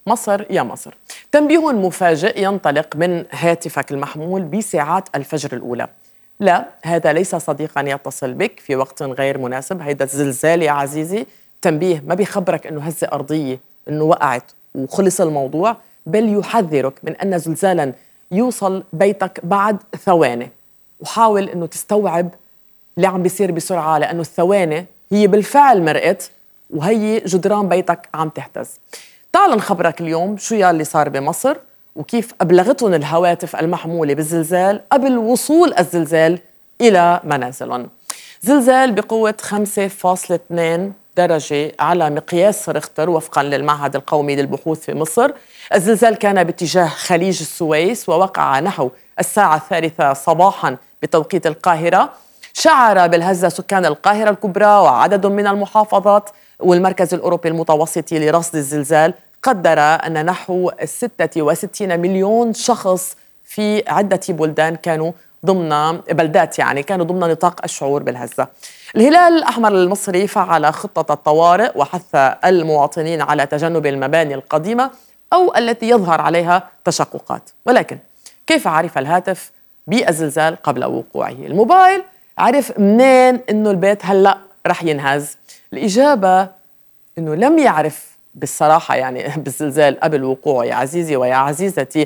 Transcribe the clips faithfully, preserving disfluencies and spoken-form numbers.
مصر يا مصر. تنبيه مفاجئ ينطلق من هاتفك المحمول بساعات الفجر الأولى. لا، هذا ليس صديقا يتصل بك في وقت غير مناسب، هيدا الزلزال يا عزيزي. تنبيه ما بيخبرك انه هزة أرضية انه وقعت وخلص الموضوع، بل يحذرك من أن زلزالا يوصل بيتك بعد ثواني. وحاول انه تستوعب اللي عم بيصير بسرعة، لأنه الثواني هي بالفعل مرقت وهي جدران بيتك عم تهتز. تعال نخبرك اليوم شو يلي صار بمصر وكيف أبلغتهم الهواتف المحمولة بالزلزال قبل وصول الزلزال إلى منازلهم. زلزال بقوة خمسة فاصلة اثنين درجة على مقياس ريختر وفقا للمعهد القومي للبحوث في مصر. الزلزال كان باتجاه خليج السويس ووقع نحو الساعة الثالثة صباحا بتوقيت القاهرة. شعر بالهزة سكان القاهرة الكبرى وعدد من المحافظات، والمركز الأوروبي المتوسطي لرصد الزلزال قدر أن نحو ستة وستين مليون شخص في عدة بلدان كانوا ضمن بلدات يعني كانوا ضمن نطاق الشعور بالهزة. الهلال الأحمر المصري فعل خطة الطوارئ وحث المواطنين على تجنب المباني القديمة أو التي يظهر عليها تشققات. ولكن كيف عرف الهاتف بالزلزال قبل وقوعه؟ الموبايل عرف منين إنه البيت هلأ رح ينهز؟ الإجابة إنه لم يعرف بالصراحة يعني بالزلزال قبل وقوعه يا عزيزي ويا عزيزتي.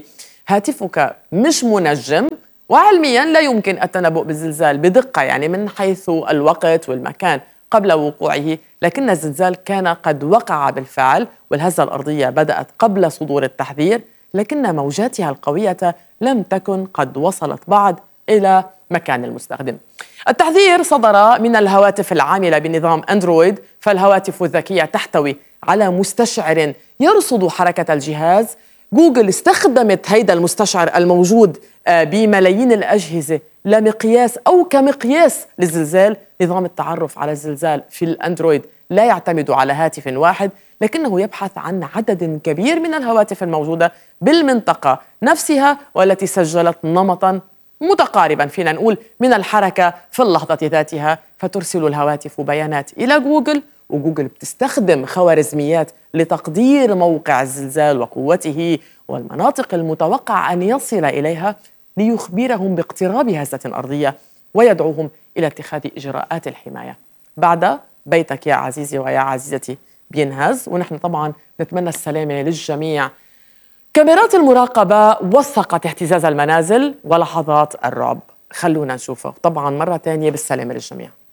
هاتفك مش منجم، وعلميا لا يمكن التنبؤ بالزلزال بدقة يعني من حيث الوقت والمكان قبل وقوعه، لكن الزلزال كان قد وقع بالفعل والهزة الأرضية بدأت قبل صدور التحذير، لكن موجاتها القوية لم تكن قد وصلت بعد إلى مكان المستخدم. التحذير صدر من الهواتف العاملة بنظام أندرويد، فالهواتف الذكية تحتوي على مستشعر يرصد حركة الجهاز. جوجل استخدمت هيدا المستشعر الموجود بملايين الأجهزة لمقياس أو كمقياس للزلزال. نظام التعرف على الزلزال في الأندرويد لا يعتمد على هاتف واحد، لكنه يبحث عن عدد كبير من الهواتف الموجودة بالمنطقة نفسها والتي سجلت نمطاً متقاربا فينا نقول من الحركة في اللحظة ذاتها، فترسل الهواتف بيانات إلى جوجل، وجوجل بتستخدم خوارزميات لتقدير موقع الزلزال وقوته والمناطق المتوقع أن يصل إليها ليخبرهم باقتراب هزة أرضية ويدعوهم إلى اتخاذ إجراءات الحماية. بعد بيتك يا عزيزي ويا عزيزتي بينهز، ونحن طبعا نتمنى السلامة للجميع. كاميرات المراقبة وثقت اهتزاز المنازل ولحظات الرعب. خلونا نشوفه طبعا مرة تانية بالسلامة للجميع.